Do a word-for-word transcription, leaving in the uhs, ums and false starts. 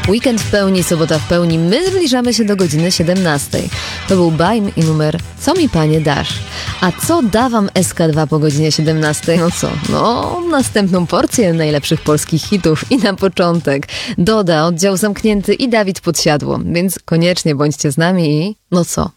Weekend w pełni, sobota w pełni. My zbliżamy się do godziny siedemnastej. To był Bajm i numer Co mi panie dasz? A co da wam S K dwa po godzinie siedemnastej? No co? No, następną porcję najlepszych polskich hitów. I na początek Doda, oddział zamknięty i Dawid Podsiadło. Więc koniecznie bądźcie z nami i no co?